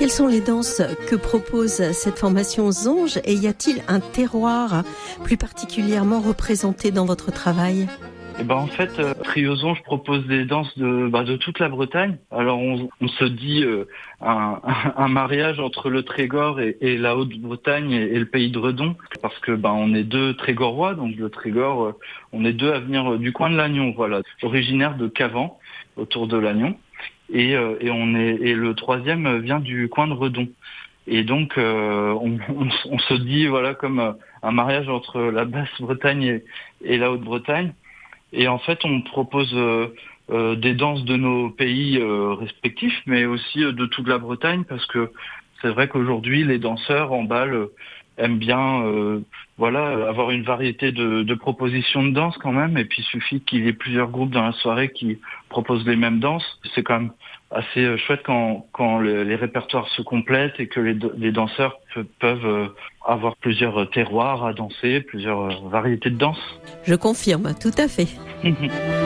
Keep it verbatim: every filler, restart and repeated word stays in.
Quelles sont les danses que propose cette formation Zonge et y a-t-il un terroir plus particulièrement représenté dans votre travail ? Eh ben en fait, euh, Trio Zonge propose des danses de bah, de toute la Bretagne. Alors on, on se dit euh, un, un mariage entre le Trégor et, et la Haute-Bretagne et, et le pays de Redon, parce que bah on est deux Trégorois, donc le Trégor, euh, on est deux à venir euh, du coin de Lannion, voilà, originaire de Cavan, autour de Lannion, et, euh, et on est et le troisième vient du coin de Redon. Et donc euh, on, on, on se dit voilà comme euh, un mariage entre la Basse-Bretagne et, et la Haute-Bretagne. Et en fait, on propose euh, euh, des danses de nos pays euh, respectifs, mais aussi euh, de toute la Bretagne, parce que c'est vrai qu'aujourd'hui, les danseurs en bal euh, aiment bien euh, voilà, avoir une variété de, de propositions de danse quand même, et puis il suffit qu'il y ait plusieurs groupes dans la soirée qui proposent les mêmes danses. C'est quand même assez euh, chouette quand, quand le, les répertoires se complètent et que les, les danseurs pe- peuvent euh, avoir plusieurs terroirs à danser, plusieurs euh, variétés de danse. Je confirme, tout à fait.